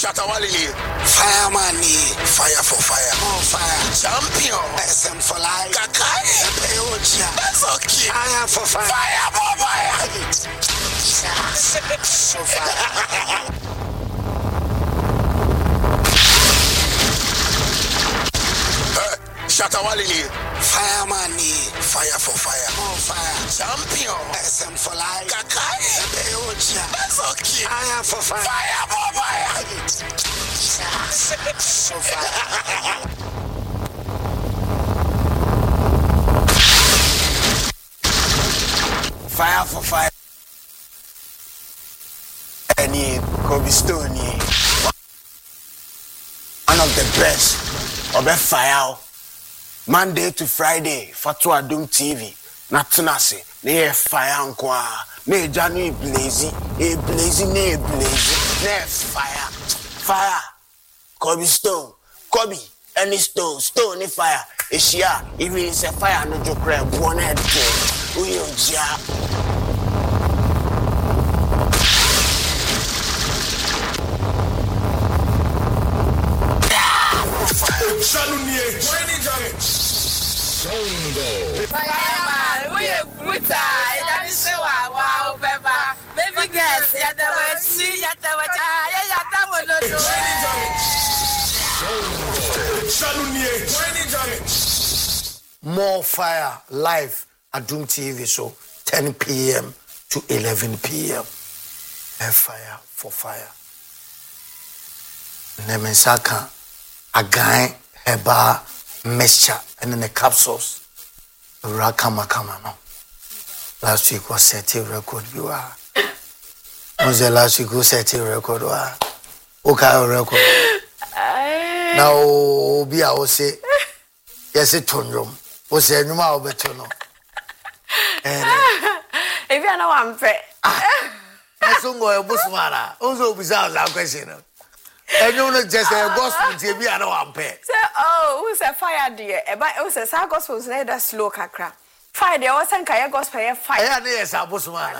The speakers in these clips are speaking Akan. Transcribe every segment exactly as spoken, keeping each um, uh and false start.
Shatawali, fireman, fire for fire, more fire, champion, S M for life, Kakai, Peocha, that's okay, fire for fire, fire for fire, so fire. Shatawali, fireman, fire for fire, more fire, champion, S M for life, Kakai, Peocha, that's okay, fire for fire, fire for fire, so fire. Fire for fire. Any Kobe Stone, one of the best of the fire. Monday to Friday, Fatwa Doom T V. Natunase, ne fire nkwa, ne janu blazy, e blazy, ne blazy, ne fire, fire. Kobe Stone, Kobe, any stone, stone, ni fire. Eshia, even say fire no joke, one head kill. Uyo ja. Shalunie, twenty jumps. Songo. Fireman, we are brutal. That is so wow, Peppa. Baby girls, yet the way see, yet the way I Shalunie, twenty jumps. More fire live at Doom T V show, ten p.m. to eleven p.m. A fire for fire. Nemensaka, a guy, a bar, mixture, and then the capsules. Rakama kama no. Last week was set a record. You are. Was the last week was set a record? Okay, record. Now, be I will say, yes, a tone room. Was there no more better? No. If you know I'm fair. I don't go a busmana. Also, without that question. And you know, just a gospel T V, I know I'm paid. Oh, who's a fire dear? But it was a gospel's laid a slow cacra. Fire, there was some kaya gospel fire. Yes, I was one.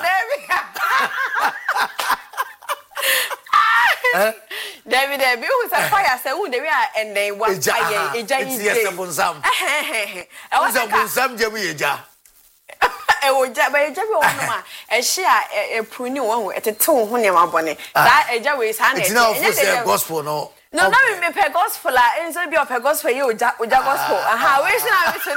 David, there was a fire, so they were and they were a giant. Yes, upon some. I was upon some Jimmy. I would jab a jabby woman, and she a pruny one at the two honey bonnet. That a jab is handy. It's not for gospel, no. No, no, me pay gospel, and so be a pay gospel you with gospel. And how is now it's an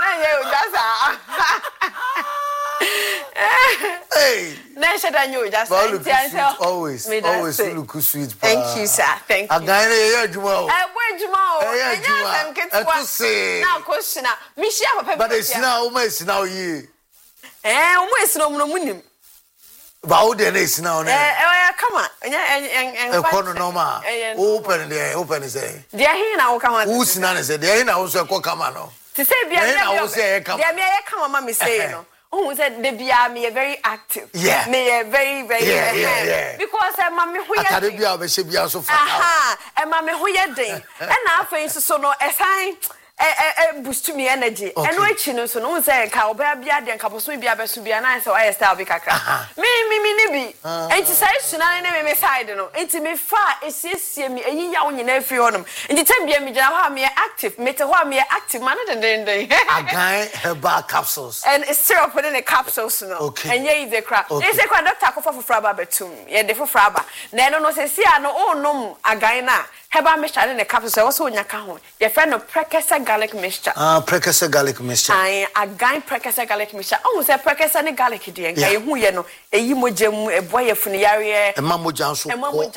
hey, Nasha than you just always, always look sweet. Thank you, sir. Thank you. I'm going to Jumo. I went Jumo. I say now, question now. Michelle, but it's now almost now ye. Eh, almost no moon. Bow the nation now. Eh, come on. And Economama. Open there, open is a. Dear, he now come on. Who's none is a day now, so come on. To say, be I will say, come on, mammy say, no. Who said the B R me very active? Yeah, me very, very, yeah, yeah, yeah. Because I'm mammy who are so far. Aha, and mammy who are doing. And now, for instance, so no, a sign. Eh, boost to me energy. And which you know, so no say, Cow bear beard and couple sweet beer to be a nice or I style bicaka. Me, me, me, nibby. And to say, so now I never side, no. It's me far, it's yes, me, and you young in every autumn. And the time be me, how me active, make a me active man and then they. A guy, her bar capsules. And it's syrup in the capsules, no. Okay. And ye the crap. They say, Doctor for Fraba betum, ye the for Fraba. Then no say, see, I know, oh, no, a guy now. Heba mixture in the capsules also in your car. Your friend of Precursor garlic mixture. Ah, Precursor garlic mixture. I a guy Precursor garlic mixture. Oh, say Precursor and garlic dear. Who you know, a yimojam, a boy of Funiaria, a mammo janso, a mammo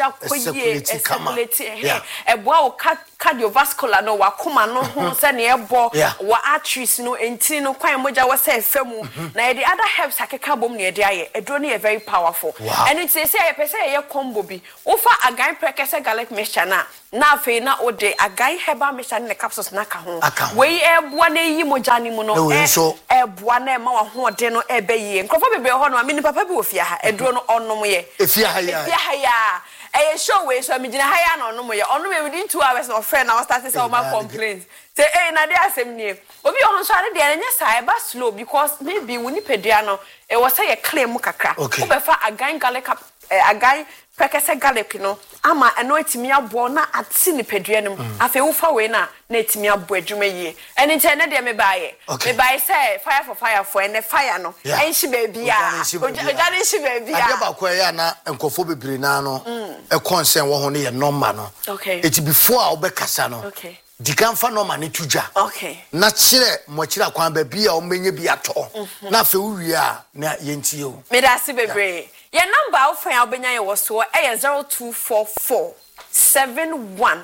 jack, a boy cardiovascular no wakuma no who send a ball, what arteries no intino, quite moja was say femu. Now the other helps like a carbon near the eye, a drone very powerful. And it's a say a person a combo be. Offer a guy Precursor garlic mixture now. Na fe na ode agai heba me in the capsules na ka ho we eboa na yi mojani mu no eboa na ma wa ho ode no ebe yi nkofo bebe ho no amini papa bi ofia ha eduro no onom ye efia ha ya efia ha ya eh show we so amigina ha ya na onom ye onom ye within two hours no friend na start say my complaints say eh na dey asem nie obi ho so ade dey anya sai ba slow because maybe we ni pedua no e was say e claim kakra wo be fa agai garlic agai prekese garlic no ama eno etimi abo na ati ni pedua no afi wo fa we na na etimi abo adwuma yie eni nche ne de me baaye me baaye say fire for fire for ene fire no enshi baby a oja ne shi baby a ade ba ko ya na enkofo bebre na no e concern wo ho ne ye normal no okay eti before a obekasa no okay dikanfa normal ne tuja okay na kire mo kire akwan ba bia o menye bia to na fe wuwie a na yentie o me da si bebre your number of friend obenya ye woso e zero two four four seven one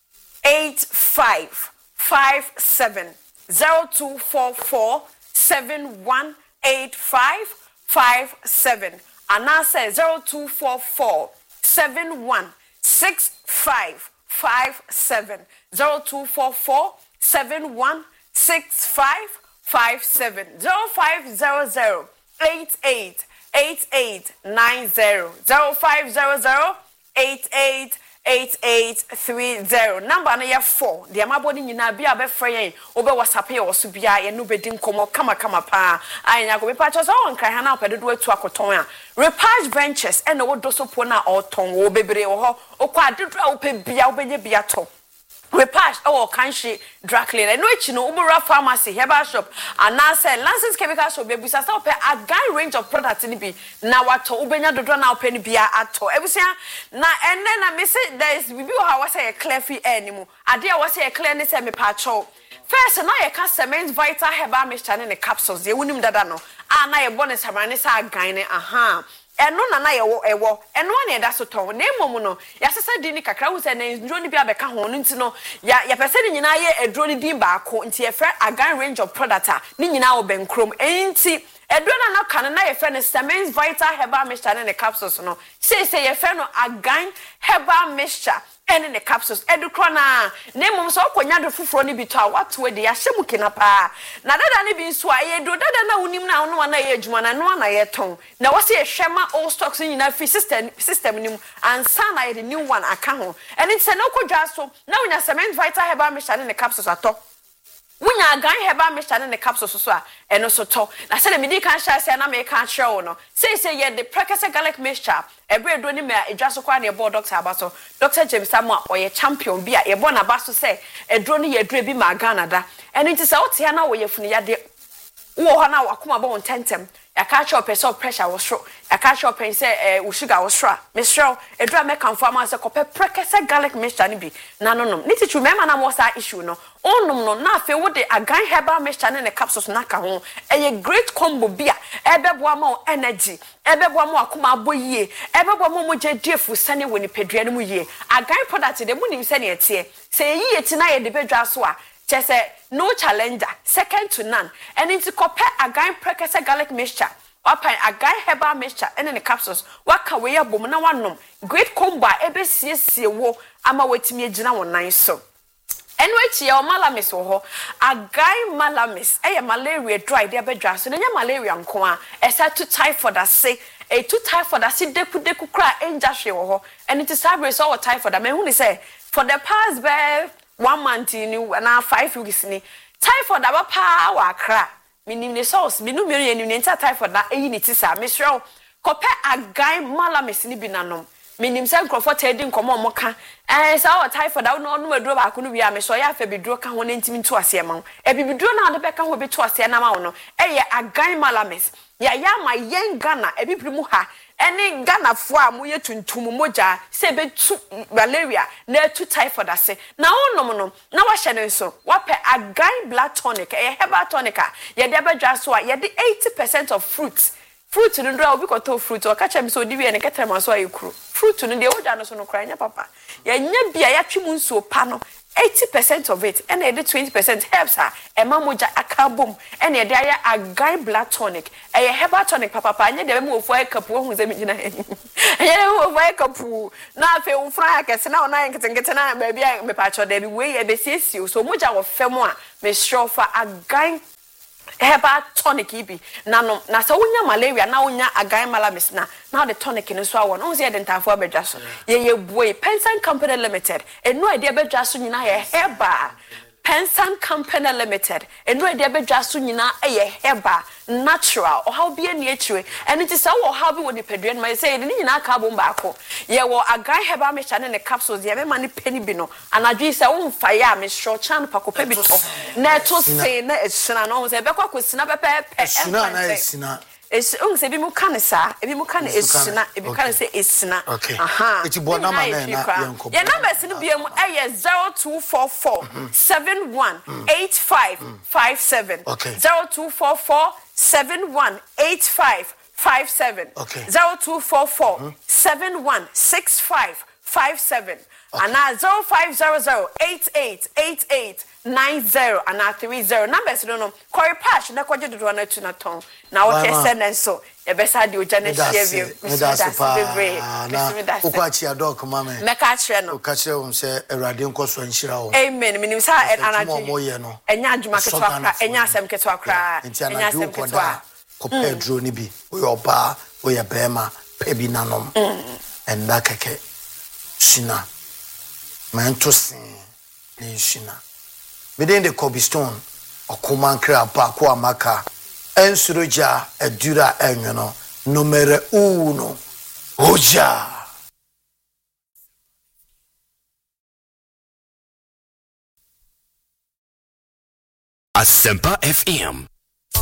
eight five five seven zero two four four seven one eight five five seven and I say zero two four four seven one six five five seven zero two four four seven one six five five seven zero five zero zero eight eight eight eight nine zero zero five zero zero eight eight eight eight three zero number na ya four de amabodi nyina bia be frɛ obe WhatsApp ye woso bia ye no bedi nkomo kama kama pa anya go be pa cho so on kan ha na opedo do atu akoton a Repage Ventures ene wo do so po na oton wo bebre wo ho okwa adedo a wo pe bia wo benye bia to Repage our country drug cleaner. No, it's no Ubera pharmacy, herbal shop, and now say Lancers chemical shop. We start up a guy range of products in the be now what to Ubenya do now penny beer at all. Everything now and then I miss it. There is we how I say a clear free anymore. I dare was say a clearness and me patcho. First, now you can cement vital herbal mixture in the capsules. They wouldn't that no. Ah, now your bonus have an guy. Aha. Eno na na yewo ewo eno na eda so ton na emom no ya sesa di ni kakra wo se na ndro ni bia beka ho no nti no ya ya pese ni nyina ye edro ni din ba ko nti ye fra agan range of product a ni nyina wo benkrom enti edro na na kan na ye fra ne Stamens Vital Herbal Mixture ne capsules no say say ye fra no agan herbal mixture ene ne capsules edukro na na emom so okonya do fufuro ni bi to a wato we de ya hyemu kina pa na dada ni bi nso a ye do dada na unim na ono na ye adwuma na no na ye ton na wo se ye hwema all stocks in na free system system nim and sana ye the new one aka ho ene nti se na okodwa so na unya Stamens Vital Herbal Mixture ne capsules ato Wunya agan herbal mixture ne capsules so a eno so to na se le medi kan sha se na me kan hwe no say say ye the prekese garlic mixture every do ni me edwa so kwa na ebo doctor abaso Doctor James Samuel oye champion bi a ebo na baso say edro ni ye dre bi ma Ghana da eno nti se wote ya na wo ye funu ya de wo ho na wakoma bo tentem ya ka cho person pressure wo sro ya ka cho pen say eh wo sugar wo sro me sro edra me kan fo ma say ko pe prekese garlic mixture ni bi na no no niti chu me ma na mo sa issue no onum no na fe wo de agan herbal mixture ne capsules na ka ho eye great combo bia ebeboa ma energy ebeboa ma akoma aboyie ebeboa ma mo je diefu sane woni pedua ne mu yie agan product de mu nim sane etie say yie ti na ye de bedwa so a chese no challenger second to none and into copper agan prekese garlic mixture Wapa agan herbal mixture ene ne capsules waka we ya bom na wanom great combo ebe siesie wo ama watimi agina wonan so eno echi ya malamis wo ho agan malamis eye malaria dry de bedwa so nya malaria nko a esa to typhoid ase e to typhoid ase deku deku kra enja hwe wo ho and it is sabre so typhoid am hu ni say for the past be one month ni na five weeks ni typhoid aba pa wa kra minim ne sauce minu miru ye ni nta typhoid na eyi ni tisa mesro kope agan malamis ni binanom minim se nkrofo tedi nkomo omoka eh sa o typhoid da no no aduro ba ko no wi a me so ya fa biduro ka ho na ntimi to ase ma e bibiduro na de be ka ho be to ase na ma wo no eye agan malamis ya ya ma yen Ghana e bibimu ha ene Ghana fo a mo ye tuntum moja se be tu malaria na tu typhoid ase na onom no na wa hye ne so wa pe agan blood tonic e herbal tonic a ye de bedwa so a ye de eighty percent of fruits fruit no ndra obi ko to fruit o ka chem so di wi ene ketrema so ayekuru fruit no de wodwa no so no kra nya papa ya nya bia ya twemu nsuo pa no eighty percent of it and the twenty percent helps her e mamoja akabom and e dey agan blood tonic e herbal tonic papa papa nya de me ofo akapu hu ze me gina e ye ofo akapu na afi ufra akese na ona nketengete na ba bia me pa cho de bi we e be siesie so moja wo fem a me sure for agan herbal tonic ibi na no na so wonya malaria na wonya agan malamis na now the tonic in so awon onse de ntafo abedwa so ye ye boy Pensan Company Limited eno ide abedwa so nyina ye herbal Pensan Company Limited. And where they be just nyina eye heba natural or how be nature. And it is how how be what the pedrian might say, the nyina carbon bako. Ye wo a guy heba me channel the capsules, ye money penny bino. And I just say, fire, Miss Short Chan Paco Pebito. Neto say, ne is Sina, no, say, Becca could snap a pepper. Sina, it's unse be mukanisa, if you mukan is Sina, if you can say is Sina. Okay. Aha. It's one number. Your number is in B M A zero two four four seven one eight five five seven. Okay. Zero two four four seven one eight five five seven. Okay. Zero two four four seven one six five five seven. And now zero five zero zero eight eight eight eight nine zero and now three zero numbers don't know. Corey Pash, na kwaje do na tu na ton. Na o ke send and so. E be sa di o jana share view. Me da so pa. Na ukwachi adok mama. Me ka kire no. O ka kire um se Awurade nkoso anhira wo. Amen. Minim sa anaji. Mo ye no. Enya adwuma ketwa kra, enya asem ketwa kra. Enya asem ketwa. Ko Pedro ni bi. O yo ba, o ye bema, pe bi nanom. En da keke. Shina. Manto sin ni shina. Within the Kobe Stone, or Kuman Krapa, Kuamaka, and Suroja, a Dura Enyono, numero uno, Oja. Asempa F M.